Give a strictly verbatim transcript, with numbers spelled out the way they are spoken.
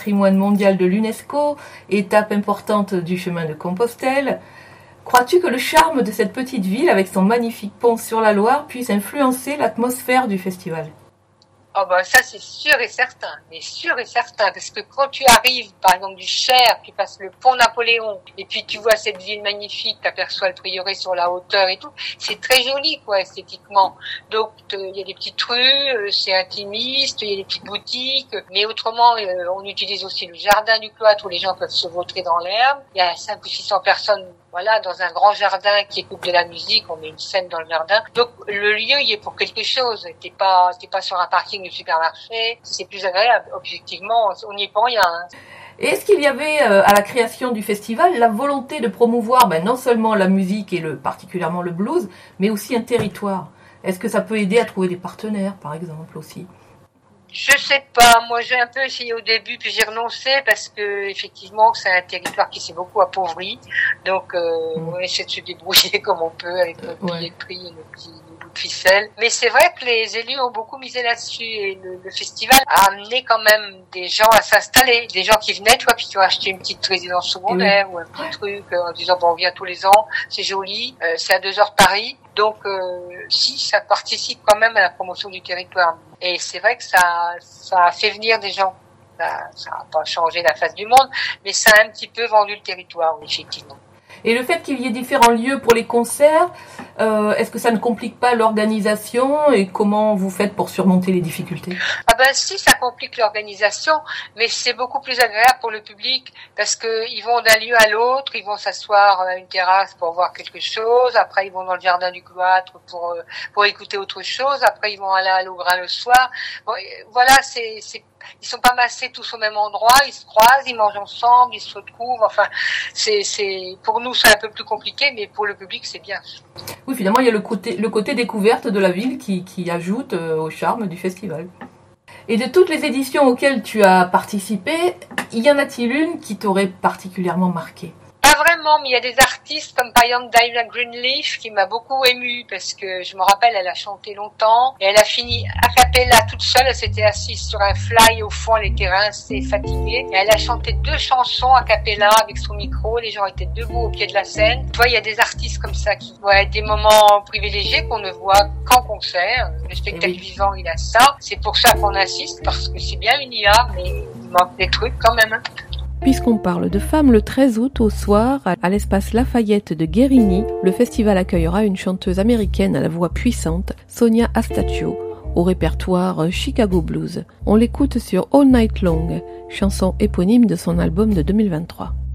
patrimoine mondial de l'UNESCO, étape importante du chemin de Compostelle. Crois-tu que le charme de cette petite ville, avec son magnifique pont sur la Loire, puisse influencer l'atmosphère du festival ? Oh ben ça c'est sûr et certain, mais sûr et certain, parce que quand tu arrives par exemple du Cher, tu passes le pont Napoléon, et puis tu vois cette ville magnifique, tu aperçois le prieuré sur la hauteur et tout, c'est très joli quoi esthétiquement. Donc il y a des petites rues, c'est intimiste, il y a des petites boutiques, mais autrement euh, on utilise aussi le jardin du cloître où les gens peuvent se vautrer dans l'herbe. Il y a cinq ou six cents personnes. Voilà, dans un grand jardin qui écoute de la musique, on met une scène dans le jardin. Donc le lieu y est pour quelque chose. T'es pas, t'es pas sur un parking de supermarché. C'est plus agréable. Objectivement, on n'y est pour rien. Hein. Et est-ce qu'il y avait euh, à la création du festival la volonté de promouvoir ben, non seulement la musique et le particulièrement le blues, mais aussi un territoire ? Est-ce que ça peut aider à trouver des partenaires, par exemple aussi ? Je sais pas, moi j'ai un peu essayé au début puis j'ai renoncé parce que effectivement c'est un territoire qui s'est beaucoup appauvri, donc euh, mmh. on essaie de se débrouiller comme on peut avec notre ouais. billet de prix et nos petits bouts de ficelle. Mais c'est vrai que les élus ont beaucoup misé là-dessus et le, le festival a amené quand même des gens à s'installer, des gens qui venaient, tu vois, puis qui ont acheté une petite résidence secondaire mmh. ou un petit truc en disant bon on vient tous les ans, c'est joli, euh, c'est à deux heures de Paris. Donc, euh, si, ça participe quand même à la promotion du territoire. Et c'est vrai que ça, ça a fait venir des gens. Ça n'a pas changé la face du monde, mais ça a un petit peu vendu le territoire, oui, effectivement. Et le fait qu'il y ait différents lieux pour les concerts, euh, est-ce que ça ne complique pas l'organisation et comment vous faites pour surmonter les difficultés ? Ah ben si, ça complique l'organisation, mais c'est beaucoup plus agréable pour le public parce que ils vont d'un lieu à l'autre, ils vont s'asseoir à une terrasse pour voir quelque chose, après ils vont dans le jardin du cloître pour pour écouter autre chose, après ils vont aller à l'Augrain le soir. Bon, voilà, c'est c'est ils sont pas massés tous au même endroit, ils se croisent, ils mangent ensemble, ils se retrouvent. Enfin, c'est, c'est pour nous c'est un peu plus compliqué, mais pour le public c'est bien. Oui, finalement il y a le côté le côté découverte de la ville qui qui ajoute au charme du festival. Et de toutes les éditions auxquelles tu as participé, y en a-t-il une qui t'aurait particulièrement marqué ? Pas vraiment, mais il y a des artistes comme par exemple Diana Greenleaf qui m'a beaucoup émue parce que je me rappelle, elle a chanté longtemps et elle a fini a cappella toute seule. Elle s'était assise sur un fly au fond, elle était rincée, fatiguée. Et elle a chanté deux chansons a cappella avec son micro. Les gens étaient debout au pied de la scène. Tu vois, il y a des artistes comme ça qui voient des moments privilégiés qu'on ne voit qu'en concert. Le spectacle oui. vivant, il a ça. C'est pour ça qu'on insiste parce que c'est bien une I A, mais il manque des trucs quand même. Puisqu'on parle de femmes, le treize août au soir, à l'espace Lafayette de Guérini, le festival accueillera une chanteuse américaine à la voix puissante, Sonia Astaccio, au répertoire Chicago Blues. On l'écoute sur All Night Long, chanson éponyme de son album de deux mille vingt-trois.